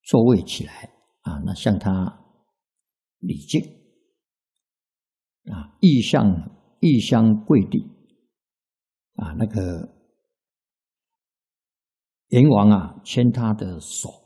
座位起来啊，那向他礼敬啊，意向跪地啊，那个阎王啊牵他的手